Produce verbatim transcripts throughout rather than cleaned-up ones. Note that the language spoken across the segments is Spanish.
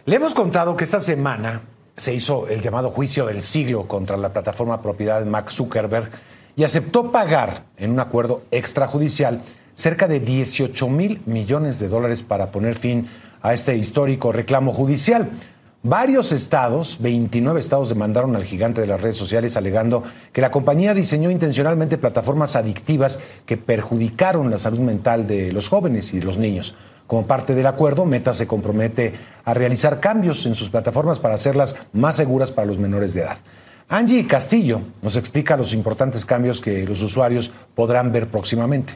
Le hemos contado que esta semana se hizo el llamado juicio del siglo contra la plataforma propiedad de Mark Zuckerberg y aceptó pagar en un acuerdo extrajudicial cerca de dieciocho mil millones de dólares para poner fin a este histórico reclamo judicial. Varios estados, veintinueve estados, demandaron al gigante de las redes sociales alegando que la compañía diseñó intencionalmente plataformas adictivas que perjudicaron la salud mental de los jóvenes y de los niños. Como parte del acuerdo, Meta se compromete a realizar cambios en sus plataformas para hacerlas más seguras para los menores de edad. Angie Castillo nos explica los importantes cambios que los usuarios podrán ver próximamente.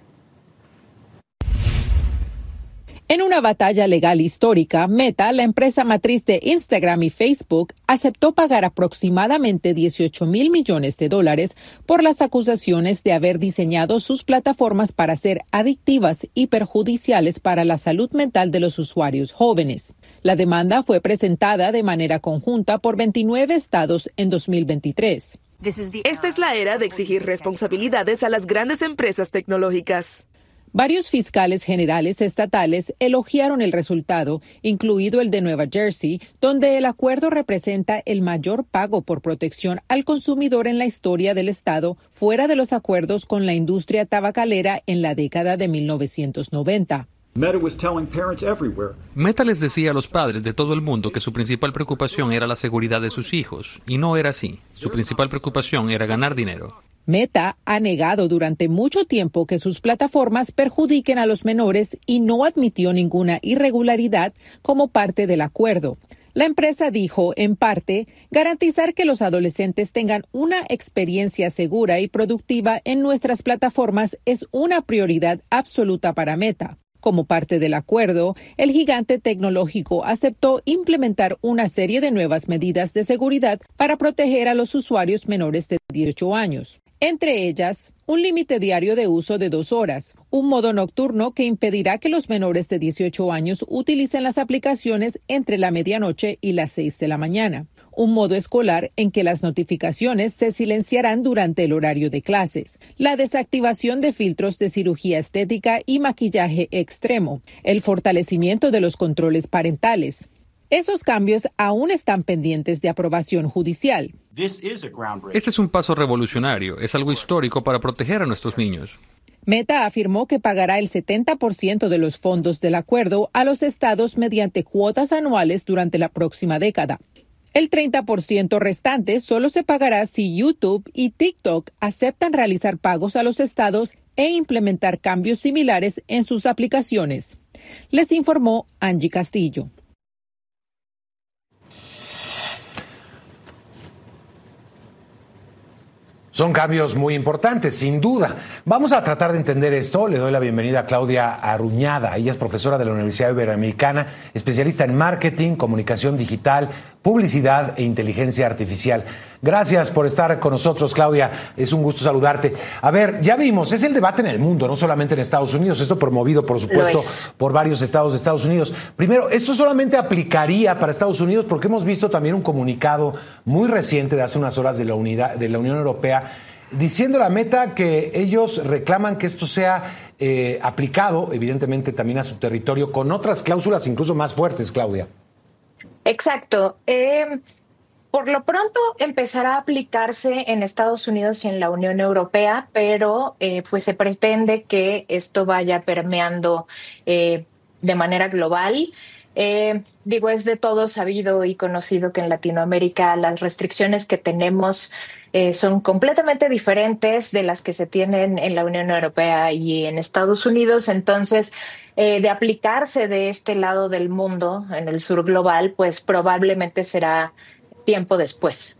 En una batalla legal histórica, Meta, la empresa matriz de Instagram y Facebook, aceptó pagar aproximadamente dieciocho mil millones de dólares por las acusaciones de haber diseñado sus plataformas para ser adictivas y perjudiciales para la salud mental de los usuarios jóvenes. La demanda fue presentada de manera conjunta por veintinueve estados en dos mil veintitrés. Esta es la era de exigir responsabilidades a las grandes empresas tecnológicas. Varios fiscales generales estatales elogiaron el resultado, incluido el de Nueva Jersey, donde el acuerdo representa el mayor pago por protección al consumidor en la historia del estado, fuera de los acuerdos con la industria tabacalera en la década de mil novecientos noventa. Meta les decía a los padres de todo el mundo que su principal preocupación era la seguridad de sus hijos, y no era así. Su principal preocupación era ganar dinero. Meta ha negado durante mucho tiempo que sus plataformas perjudiquen a los menores y no admitió ninguna irregularidad como parte del acuerdo. La empresa dijo, en parte, garantizar que los adolescentes tengan una experiencia segura y productiva en nuestras plataformas es una prioridad absoluta para Meta. Como parte del acuerdo, el gigante tecnológico aceptó implementar una serie de nuevas medidas de seguridad para proteger a los usuarios menores de dieciocho años. Entre ellas, un límite diario de uso de dos horas, un modo nocturno que impedirá que los menores de dieciocho años utilicen las aplicaciones entre la medianoche y las seis de la mañana, un modo escolar en que las notificaciones se silenciarán durante el horario de clases, la desactivación de filtros de cirugía estética y maquillaje extremo, el fortalecimiento de los controles parentales. Esos cambios aún están pendientes de aprobación judicial. Este es un paso revolucionario, es algo histórico para proteger a nuestros niños. Meta afirmó que pagará el setenta por ciento de los fondos del acuerdo a los estados mediante cuotas anuales durante la próxima década. El treinta por ciento restante solo se pagará si YouTube y TikTok aceptan realizar pagos a los estados e implementar cambios similares en sus aplicaciones. Les informó Angie Castillo. Son cambios muy importantes, sin duda. Vamos a tratar de entender esto. Le doy la bienvenida a Claudia Aruñada. Ella es profesora de la Universidad Iberoamericana, especialista en marketing, comunicación digital, publicidad e inteligencia artificial. Gracias por estar con nosotros, Claudia. Es un gusto saludarte. A ver, ya vimos, es el debate en el mundo, no solamente en Estados Unidos. Esto promovido, por supuesto, por varios estados de Estados Unidos. Primero, esto solamente aplicaría para Estados Unidos porque hemos visto también un comunicado muy reciente de hace unas horas de la, unidad, de la Unión Europea diciendo a Meta que ellos reclaman que esto sea eh, aplicado, evidentemente, también a su territorio con otras cláusulas incluso más fuertes, Claudia. Exacto. Eh, por lo pronto empezará a aplicarse en Estados Unidos y en la Unión Europea, pero eh, pues se pretende que esto vaya permeando eh, de manera global. Eh, digo, es de todo sabido y conocido que en Latinoamérica las restricciones que tenemos eh, son completamente diferentes de las que se tienen en la Unión Europea y en Estados Unidos. Entonces, eh, de aplicarse de este lado del mundo, en el sur global, pues probablemente será tiempo después.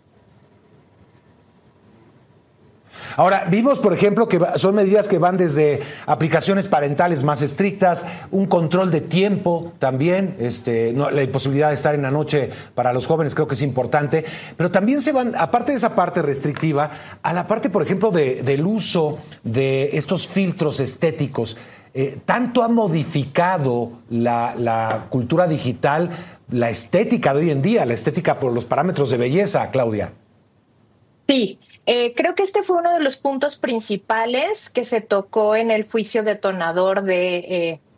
Ahora, vimos, por ejemplo, que son medidas que van desde aplicaciones parentales más estrictas, un control de tiempo también, este, no, la imposibilidad de estar en la noche para los jóvenes creo que es importante, pero también se van, aparte de esa parte restrictiva, a la parte, por ejemplo, de, del uso de estos filtros estéticos. Eh, tanto ha modificado la, la cultura digital, la estética de hoy en día, la estética por los parámetros de belleza, Claudia. Sí. Eh, creo que este fue uno de los puntos principales que se tocó en el juicio detonador de eh,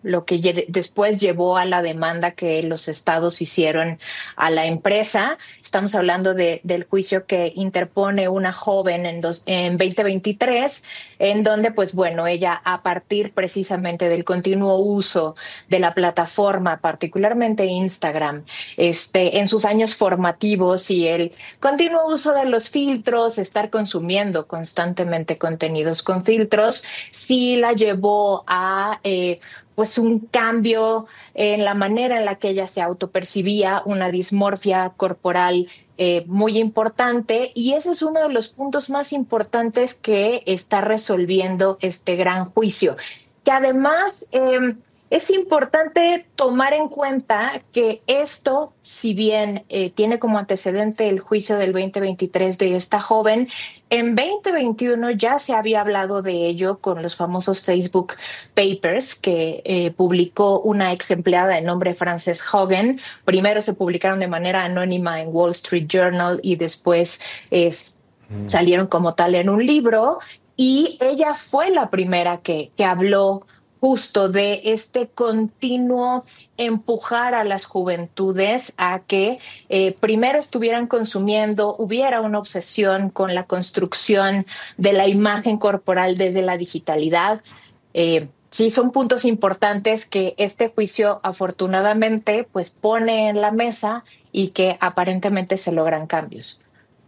lo que lle- después llevó a la demanda que los estados hicieron a la empresa. Estamos hablando de, del juicio que interpone una joven en, dos, en veinte veintitrés, en donde, pues bueno, ella a partir precisamente del continuo uso de la plataforma, particularmente Instagram, este, en sus años formativos y el continuo uso de los filtros, estar consumiendo constantemente contenidos con filtros, sí la llevó a eh, pues un cambio en la manera en la que ella se autopercibía, una dismorfia corporal eh, muy importante, y ese es uno de los puntos más importantes que está resolviendo este gran juicio, que además eh, es importante tomar en cuenta que esto, si bien eh, tiene como antecedente el juicio del veinte veintitrés de esta joven, en veinte veintiuno ya se había hablado de ello con los famosos Facebook Papers que eh, publicó una ex empleada de nombre Frances Hogan. Primero se publicaron de manera anónima en Wall Street Journal y después eh, mm. salieron como tal en un libro, y ella fue la primera que, que habló justo de este continuo empujar a las juventudes a que eh, primero estuvieran consumiendo, hubiera una obsesión con la construcción de la imagen corporal desde la digitalidad. Eh, sí, son puntos importantes que este juicio afortunadamente pues pone en la mesa y que aparentemente se logran cambios.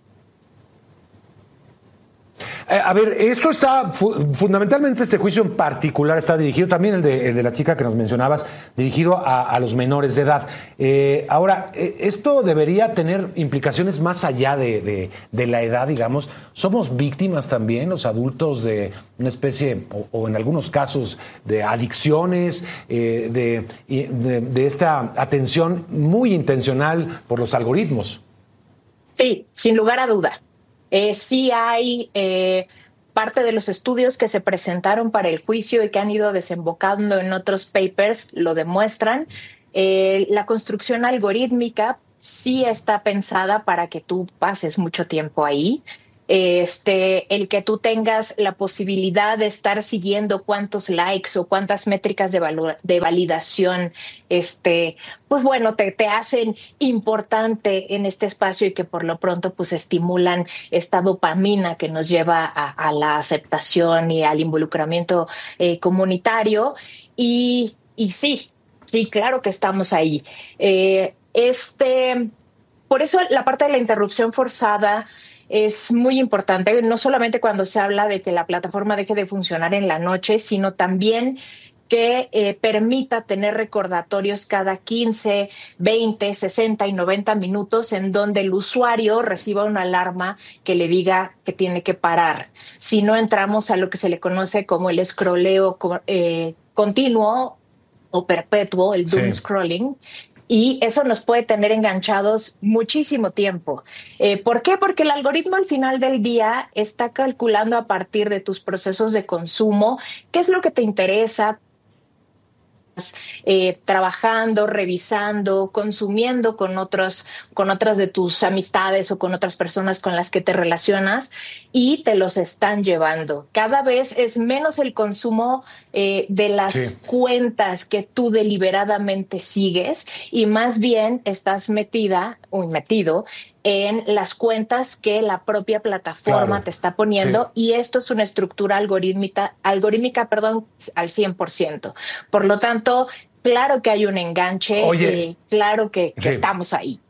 A ver, esto está, fu- fundamentalmente este juicio en particular está dirigido, también el de, el de la chica que nos mencionabas, dirigido a, a los menores de edad. Eh, ahora, eh, esto debería tener implicaciones más allá de, de, de la edad, digamos. ¿Somos víctimas también, los adultos, de una especie, o, o en algunos casos, de adicciones, eh, de, de, de esta atención muy intencional por los algoritmos? Sí, sin lugar a duda. Eh, sí hay eh, parte de los estudios que se presentaron para el juicio y que han ido desembocando en otros papers lo demuestran. Eh, la construcción algorítmica sí está pensada para que tú pases mucho tiempo ahí. Este, el que tú tengas la posibilidad de estar siguiendo cuántos likes o cuántas métricas de, valor, de validación, este, pues bueno, te, te hacen importante en este espacio y que por lo pronto pues estimulan esta dopamina que nos lleva a, a la aceptación y al involucramiento eh, comunitario. Y, y sí, sí, claro que estamos ahí. Eh, este, por eso la parte de la interrupción forzada es muy importante, no solamente cuando se habla de que la plataforma deje de funcionar en la noche, sino también que eh, permita tener recordatorios cada quince, veinte, sesenta y noventa minutos en donde el usuario reciba una alarma que le diga que tiene que parar. Si no, entramos a lo que se le conoce como el scrolleo eh, continuo o perpetuo, el doom sí. scrolling. Y eso nos puede tener enganchados muchísimo tiempo. Eh, ¿Por qué? Porque el algoritmo al final del día está calculando a partir de tus procesos de consumo qué es lo que te interesa, eh, trabajando, revisando, consumiendo con otros, con otras de tus amistades o con otras personas con las que te relacionas, y te los están llevando. Cada vez es menos el consumo eh, de las sí. cuentas que tú deliberadamente sigues, y más bien estás metida o metido en las cuentas que la propia plataforma claro. te está poniendo, sí. y esto es una estructura algorítmica, algorítmica, perdón, al cien por ciento. Por lo tanto, claro que hay un enganche, Oye, eh, claro que, que sí. estamos ahí.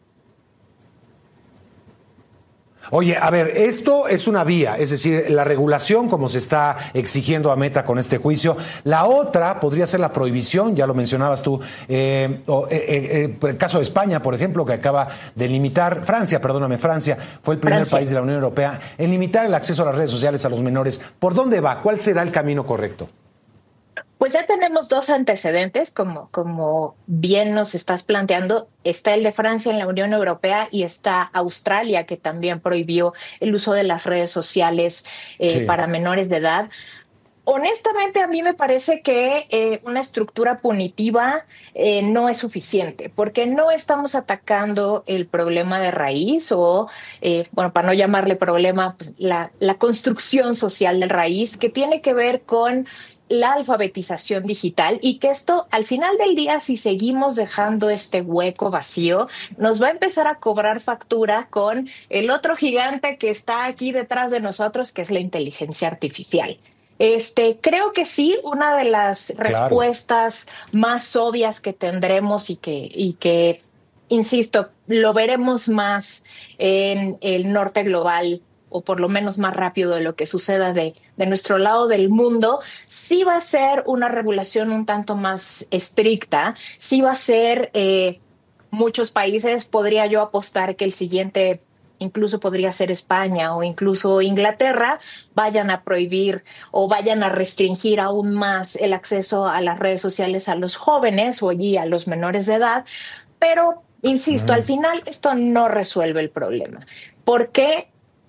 Oye, a ver, esto es una vía, es decir, la regulación como se está exigiendo a Meta con este juicio. La otra podría ser la prohibición, ya lo mencionabas tú, eh, o, eh, eh, el caso de España, por ejemplo, que acaba de limitar, Francia, perdóname, Francia fue el primer Francia. país de la Unión Europea en limitar el acceso a las redes sociales a los menores. ¿Por dónde va? ¿Cuál será el camino correcto? Pues ya tenemos dos antecedentes, como, como bien nos estás planteando. Está el de Francia en la Unión Europea y está Australia, que también prohibió el uso de las redes sociales eh, sí. para menores de edad. Honestamente, a mí me parece que eh, una estructura punitiva eh, no es suficiente, porque no estamos atacando el problema de raíz o, eh, bueno, para no llamarle problema, pues, la, la construcción social de raíz, que tiene que ver con la alfabetización digital y que esto, al final del día, si seguimos dejando este hueco vacío, nos va a empezar a cobrar factura con el otro gigante que está aquí detrás de nosotros, que es la inteligencia artificial. Este, creo que sí, una de las Claro. respuestas más obvias que tendremos y que, y que, insisto, lo veremos más en el norte global, o por lo menos más rápido de lo que suceda de, de nuestro lado del mundo, sí va a ser una regulación un tanto más estricta, sí va a ser, eh, muchos países, podría yo apostar que el siguiente, incluso podría ser España o incluso Inglaterra, vayan a prohibir o vayan a restringir aún más el acceso a las redes sociales a los jóvenes o allí a los menores de edad, pero insisto, mm. al final esto no resuelve el problema. ¿Por qué?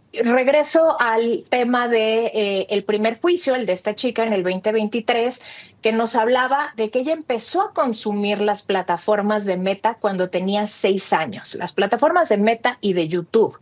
Regreso al tema de eh, el primer juicio, el de esta chica en el veinte veintitrés, que nos hablaba de que ella empezó a consumir las plataformas de Meta cuando tenía seis años, las plataformas de Meta y de YouTube.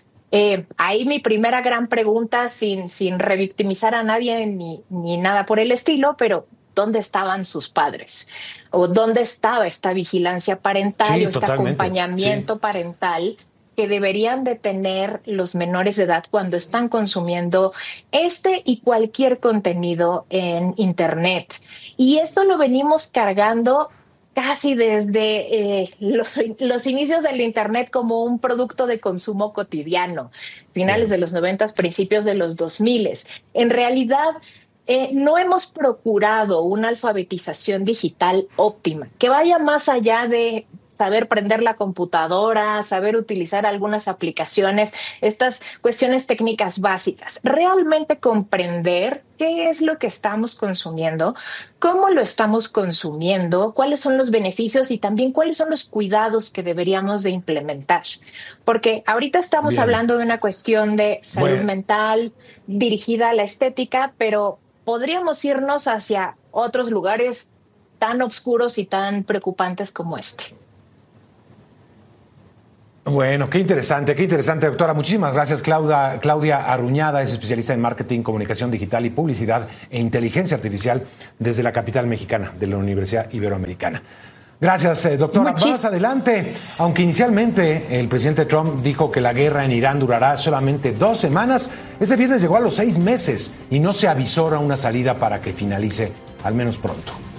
Eh, ahí mi primera gran pregunta, sin, sin revictimizar a nadie ni, ni nada por el estilo, pero ¿dónde estaban sus padres? ¿O dónde estaba esta vigilancia parental sí, o este acompañamiento sí. parental que deberían de tener los menores de edad cuando están consumiendo este y cualquier contenido en Internet? Y esto lo venimos cargando casi desde eh, los, los inicios del Internet como un producto de consumo cotidiano, finales de los noventas, principios de los dos miles. En realidad, eh, no hemos procurado una alfabetización digital óptima, que vaya más allá de saber prender la computadora, saber utilizar algunas aplicaciones, estas cuestiones técnicas básicas. Realmente comprender qué es lo que estamos consumiendo, cómo lo estamos consumiendo, cuáles son los beneficios y también cuáles son los cuidados que deberíamos de implementar. Porque ahorita estamos Bien. hablando de una cuestión de salud bueno. mental dirigida a la estética, pero podríamos irnos hacia otros lugares tan oscuros y tan preocupantes como este. Bueno, qué interesante, qué interesante, doctora. Muchísimas gracias, Claudia, Claudia Aruñada, es especialista en marketing, comunicación digital y publicidad e inteligencia artificial desde la capital mexicana de la Universidad Iberoamericana. Gracias, eh, doctora. Muchis- Más adelante, aunque inicialmente el presidente Trump dijo que la guerra en Irán durará solamente dos semanas, este viernes llegó a los seis meses y no se avisora una salida para que finalice, al menos pronto.